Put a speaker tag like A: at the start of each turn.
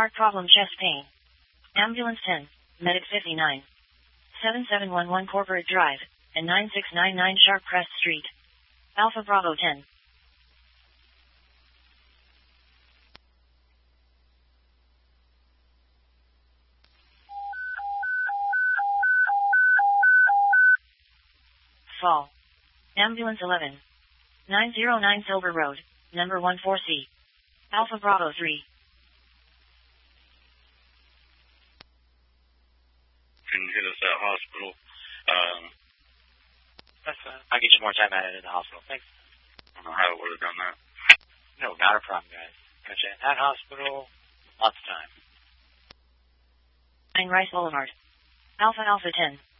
A: Heart problem, chest pain. Ambulance 10, Medic 59. 7711 Corporate Drive, and 9699 Sharp Crest Street. Alpha Bravo 10. Fall. Ambulance 11. 909 Silver Road, number 14C. Alpha Bravo 3.
B: Can you hit us at hospital?
C: That's fine. I'll get you more time at it in the hospital. Thanks.
B: I don't know how I would have done that.
C: No, not a problem, guys. Got you at hospital. Lots of time.
A: 9 Rice Boulevard. Alpha 10.